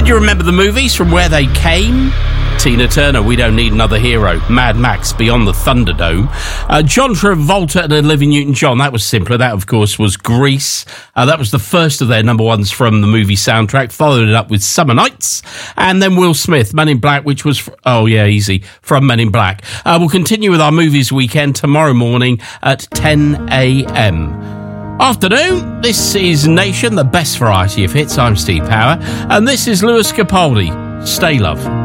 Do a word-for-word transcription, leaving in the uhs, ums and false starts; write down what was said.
Did you remember the movies from where they came? Tina Turner, We Don't Need Another Hero. Mad Max, Beyond the Thunderdome. Uh, John Travolta and Olivia Newton-John. That was simpler. That, of course, was Grease. Uh, that was the first of their number ones from the movie soundtrack. Followed it up with Summer Nights. And then Will Smith, Men in Black, which was, fr- oh yeah, easy, from Men in Black. Uh, we'll continue with our movies weekend tomorrow morning at ten a.m. Afternoon, this is Nation, the best variety of hits. I'm Steve Power. And this is Lewis Capaldi. Stay, love.